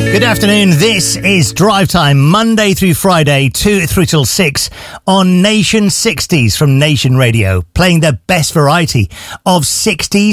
Good afternoon. This is Drive Time, Monday through Friday, 2 through till 6 on Nation 60s from Nation Radio, playing the best variety of 60s